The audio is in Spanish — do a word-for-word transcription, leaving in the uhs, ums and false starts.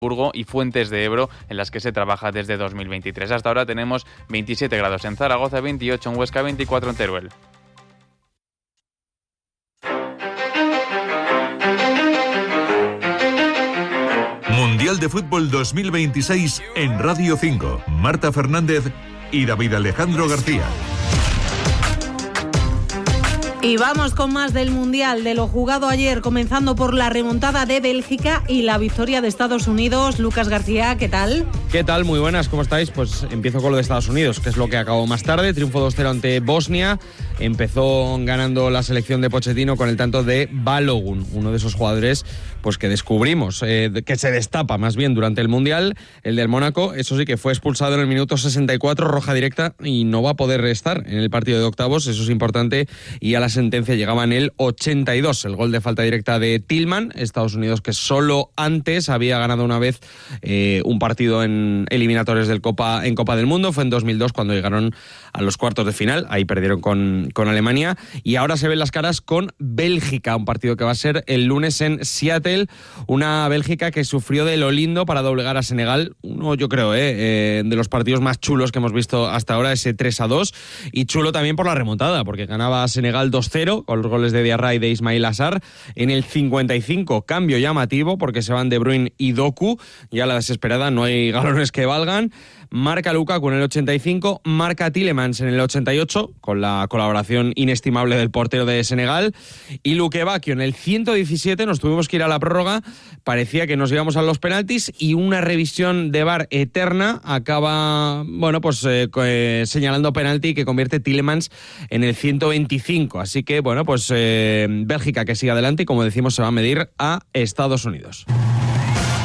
y Fuentes de Ebro, en las que se trabaja desde dos mil veintitrés. Hasta ahora tenemos veintisiete grados en Zaragoza, veintiocho en Huesca, veinticuatro en Teruel. Mundial de Fútbol dos mil veintiséis en Radio cinco. Marta Fernández y David Alejandro García. Y vamos con más del Mundial, de lo jugado ayer, comenzando por la remontada de Bélgica y la victoria de Estados Unidos. Lucas García, ¿qué tal? ¿Qué tal? Muy buenas, ¿cómo estáis? Pues empiezo con lo de Estados Unidos, que es lo que acabó más tarde. Triunfo dos cero ante Bosnia. Empezó ganando la selección de Pochettino con el tanto de Balogun, uno de esos jugadores pues que descubrimos, eh, que se destapa más bien durante el Mundial. El del Mónaco, eso sí, que fue expulsado en el minuto sesenta y cuatro, roja directa, y no va a poder estar en el partido de octavos, eso es importante, y a la sentencia llegaba en el ochenta y dos, el gol de falta directa de Tillman. Estados Unidos, que solo antes había ganado una vez eh, un partido en eliminatorios del Copa, en Copa del Mundo, fue en dos mil dos cuando llegaron a los cuartos de final, ahí perdieron con, con Alemania, y ahora se ven las caras con Bélgica, un partido que va a ser el lunes en Seattle, una Bélgica que sufrió de lo lindo para doblegar a Senegal, uno yo creo, eh, eh, de los partidos más chulos que hemos visto hasta ahora, ese tres a dos, y chulo también por la remontada, porque ganaba Senegal dos cero, con los goles de Diarra y de Ismail Assar. En el cincuenta y cinco, cambio llamativo, porque se van De Bruyne y Doku, ya la desesperada, no hay galones que valgan. Marca Lukaku en el ochenta y cinco, marca Tielemans en el ochenta y ocho, con la colaboración inestimable del portero de Senegal, y Luque Bacchio en el ciento diecisiete, nos tuvimos que ir a la prórroga, parecía que nos íbamos a los penaltis, y una revisión de V A R eterna acaba, bueno, pues eh, eh, señalando penalti que convierte Tielemans en el ciento veinticinco, así que, bueno, pues eh, Bélgica que sigue adelante y, como decimos, se va a medir a Estados Unidos.